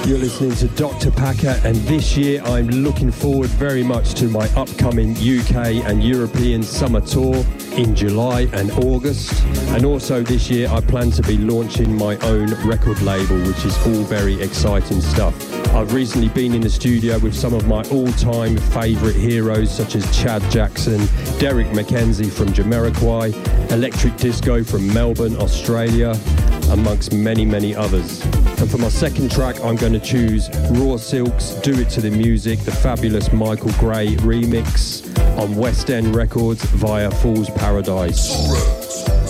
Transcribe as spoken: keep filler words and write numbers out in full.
You're listening to Doctor Packer, and this year I'm looking forward very much to my upcoming U K and European summer tour in July and August. And also this year I plan to be launching my own record label, which is all very exciting stuff. I've recently been in the studio with some of my all-time favourite heroes such as Chad Jackson, Derek McKenzie from Jamiroquai, Electric Disco from Melbourne, Australia, amongst many, many others. And for my second track, I'm going to choose Raw Silk's Do It to the Music, the fabulous Michael Gray remix on West End Records via Fool's Paradise.